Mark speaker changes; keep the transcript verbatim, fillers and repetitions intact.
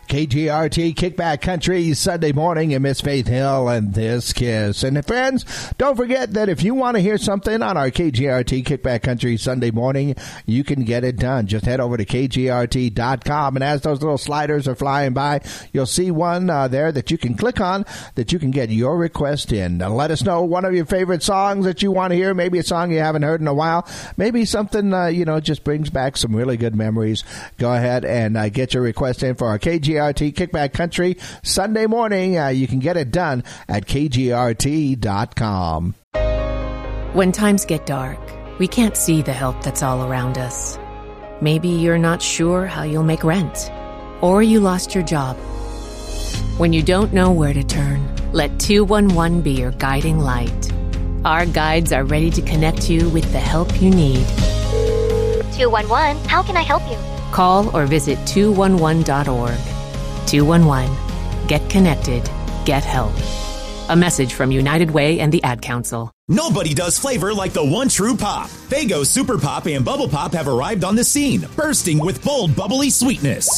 Speaker 1: K G R T Kickback Country Sunday morning and Miss Faith Hill and This Kiss. And friends, don't forget that if you want to hear something on our K G R T Kickback Country Sunday morning, you can get it done. Just head over to K G R T dot com, and as those little sliders are flying by, you'll see one uh, there that you can click on that you can get your request in. Now, let us know one of your favorite songs that you want to hear, maybe a song you haven't heard in a while, maybe something, uh, you know, just brings back some really good memories. Go ahead and uh, get your request in for our K G R T Kickback Country Sunday morning. Uh, you can get it done at K G R T dot com.
Speaker 2: When times get dark, we can't see the help that's all around us. Maybe you're not sure how you'll make rent, or you lost your job. When you don't know where to turn, let two one one be your guiding light. Our guides are ready to connect you with the help you need.
Speaker 3: two one one, how can I help you?
Speaker 2: Call or visit two one one dot org. two one one. Get connected. Get help. A message from United Way and the Ad Council.
Speaker 4: Nobody does flavor like the one true pop. Faygo Super Pop and Bubble Pop have arrived on the scene, bursting with bold, bubbly sweetness.